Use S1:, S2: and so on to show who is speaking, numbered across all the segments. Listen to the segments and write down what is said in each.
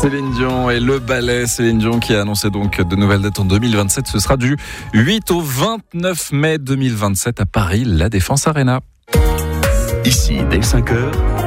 S1: Céline Dion et le ballet. Céline Dion qui a annoncé donc de nouvelles dates en 2027. Ce sera du 8 au 29 mai 2027 à Paris, la Défense Arena.
S2: Ici, dès 5h,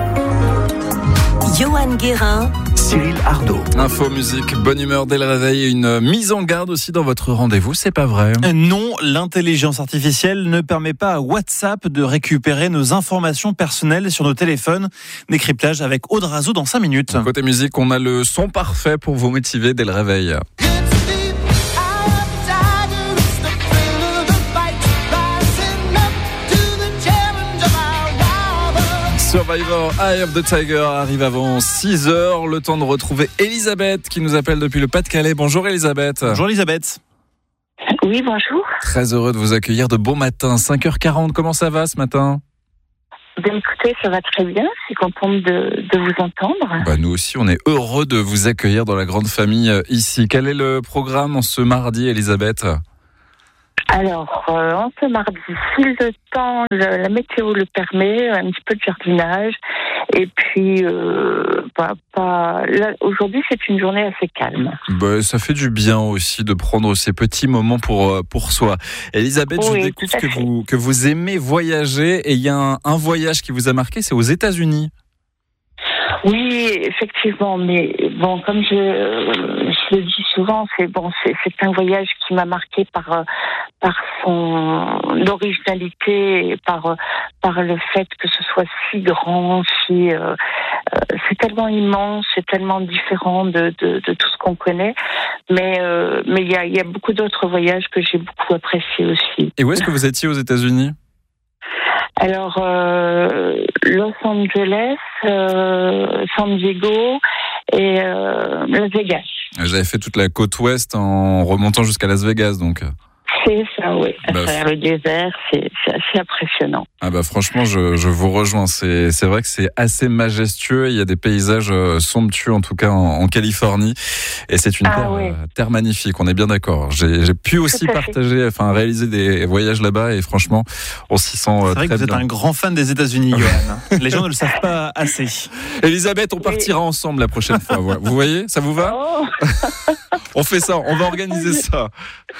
S3: Johan Guérin,
S2: Cyril Ardo.
S1: Info, musique, bonne humeur dès le réveil et une mise en garde aussi dans votre rendez-vous, c'est pas vrai?
S4: Non, l'intelligence artificielle ne permet pas à WhatsApp de récupérer nos informations personnelles sur nos téléphones. Décryptage avec Aude Razo dans 5 minutes.
S1: Côté musique, on a le son parfait pour vous motiver dès le réveil. Survivor, Eye of the Tiger arrive avant 6h. Le temps de retrouver Elisabeth qui nous appelle depuis le Pas-de-Calais. Bonjour Elisabeth.
S4: Bonjour Elisabeth.
S5: Oui, bonjour.
S1: Très heureux de vous accueillir de bon matin. 5h40, comment ça va ce matin?
S5: Ben, écoutez, ça va très bien. Je suis contente de vous entendre.
S1: Nous aussi, on est heureux de vous accueillir dans la grande famille ici. Quel est le programme en ce mardi, Elisabeth?
S5: Alors, en ce mardi, si le temps, la météo le permet, un petit peu de jardinage. Et puis, là, aujourd'hui, c'est une journée assez calme.
S1: Ça fait du bien aussi de prendre ces petits moments pour soi. Elisabeth,
S5: Oui,
S1: je découvre que vous aimez voyager et il y a un voyage qui vous a marqué, c'est aux États-Unis.
S5: Oui, effectivement, mais bon, comme je le dis souvent, c'est un voyage qui m'a marqué par son originalité, et par le fait que ce soit si grand, c'est tellement immense, c'est tellement différent de tout ce qu'on connaît, mais il y a beaucoup d'autres voyages que j'ai beaucoup appréciés aussi.
S1: Et où est-ce que vous étiez aux États-Unis?
S5: Alors, Los Angeles, San Diego et Las Vegas.
S1: J'avais fait toute la côte ouest en remontant jusqu'à Las Vegas, donc.
S5: C'est ça, oui. À travers le désert, c'est assez impressionnant.
S1: Franchement, je vous rejoins. C'est vrai que c'est assez majestueux. Il y a des paysages somptueux, en tout cas en Californie. Et c'est une terre magnifique. On est bien d'accord. J'ai pu aussi réaliser des voyages là-bas et franchement, on s'y sent très bien.
S4: C'est vrai que vous êtes un grand fan des États-Unis, Johan. Les gens ne le savent pas assez.
S1: Elisabeth, on partira ensemble la prochaine fois. Vous voyez, ça vous va? On fait ça. On va organiser ça.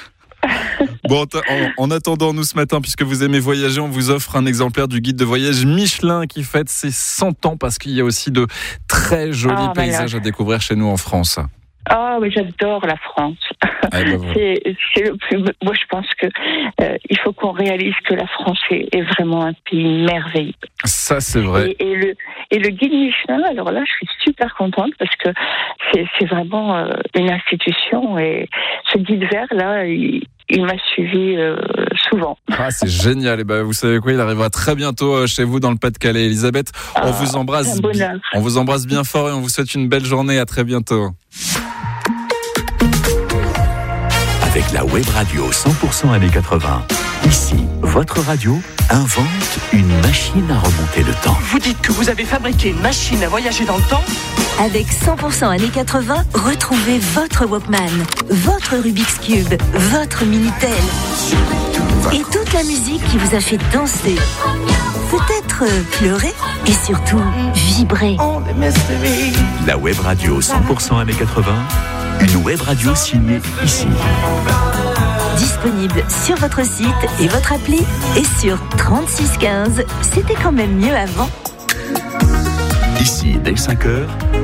S1: Bon, en attendant, nous ce matin, puisque vous aimez voyager, on vous offre un exemplaire du guide de voyage Michelin qui fête ses 100 ans parce qu'il y a aussi de très jolis paysages à découvrir chez nous en France.
S5: Ah, mais j'adore la France. C'est le plus. Moi, je pense que il faut qu'on réalise que la France est vraiment un pays merveilleux.
S1: Ça, c'est vrai.
S5: Et le guide Michelin, alors là, je suis super contente parce que c'est vraiment une institution et ce guide vert là, il m'a suivi souvent.
S1: C'est génial. Et vous savez quoi, il arrivera très bientôt chez vous dans le Pas-de-Calais. Elisabeth, on vous embrasse. On vous embrasse bien fort et on vous souhaite une belle journée. À très bientôt.
S2: Avec la web radio 100% années 80. Ici, votre radio invente une machine à remonter le temps.
S6: Vous dites que vous avez fabriqué une machine à voyager dans le temps?
S3: Avec 100% années 80, retrouvez votre Walkman, votre Rubik's Cube, votre Minitel et toute la musique qui vous a fait danser, peut-être pleurer et surtout vibrer.
S2: La web radio 100% années 80, une web radio signée ici.
S3: Disponible sur votre site et votre appli et sur 3615. C'était quand même mieux avant.
S2: Ici, dès 5h.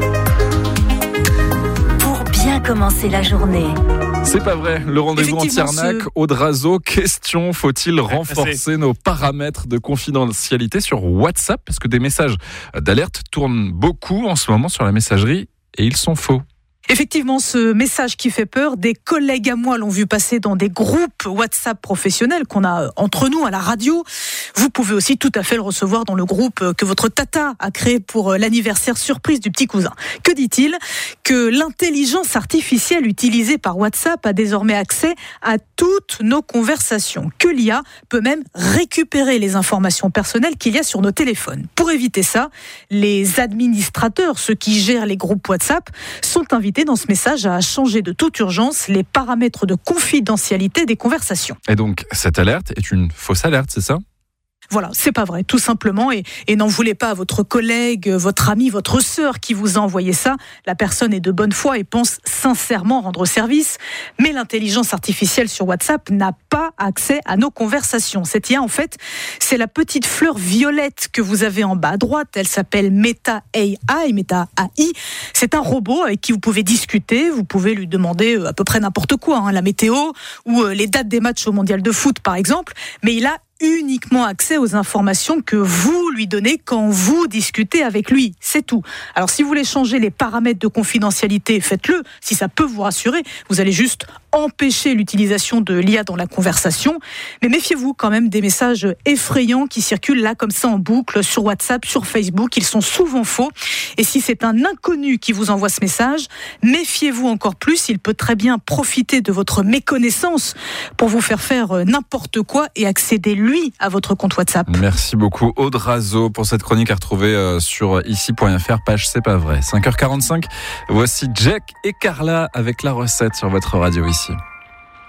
S3: Pour bien commencer la journée.
S1: C'est pas vrai, le rendez-vous en Tiernac, Aude Razo, question, faut-il renforcer nos paramètres de confidentialité sur WhatsApp? Parce que des messages d'alerte tournent beaucoup en ce moment sur la messagerie et ils sont faux.
S7: Effectivement, ce message qui fait peur, des collègues à moi l'ont vu passer dans des groupes WhatsApp professionnels qu'on a entre nous à la radio. Vous pouvez aussi tout à fait le recevoir dans le groupe que votre tata a créé pour l'anniversaire surprise du petit cousin. Que dit-il? Que l'intelligence artificielle utilisée par WhatsApp a désormais accès à toutes nos conversations. Que l'IA peut même récupérer les informations personnelles qu'il y a sur nos téléphones. Pour éviter ça, les administrateurs, ceux qui gèrent les groupes WhatsApp, sont invités dans ce message à changer de toute urgence les paramètres de confidentialité des conversations.
S1: Et donc, cette alerte est une fausse alerte, c'est ça ?
S7: Voilà, c'est pas vrai, tout simplement. Et n'en voulez pas à votre collègue, votre ami, votre sœur qui vous a envoyé ça. La personne est de bonne foi et pense sincèrement rendre service. Mais l'intelligence artificielle sur WhatsApp n'a pas accès à nos conversations. Cette IA, en fait, c'est la petite fleur violette que vous avez en bas à droite. Elle s'appelle Meta AI, Meta AI. C'est un robot avec qui vous pouvez discuter. Vous pouvez lui demander à peu près n'importe quoi, la météo ou les dates des matchs au mondial de foot, par exemple. Mais il a uniquement accès aux informations que vous lui donnez quand vous discutez avec lui. C'est tout. Alors, si vous voulez changer les paramètres de confidentialité, faites-le. Si ça peut vous rassurer, vous allez juste empêcher l'utilisation de l'IA dans la conversation. Mais méfiez-vous quand même des messages effrayants qui circulent là comme ça en boucle sur WhatsApp, sur Facebook. Ils sont souvent faux. Et si c'est un inconnu qui vous envoie ce message, méfiez-vous encore plus. Il peut très bien profiter de votre méconnaissance pour vous faire faire n'importe quoi et accéder lui à votre compte WhatsApp.
S1: Merci beaucoup Aude Razo pour cette chronique à retrouver sur ici.fr, page C'est pas vrai. 5h45, voici Jack et Carla avec la recette sur votre radio ici.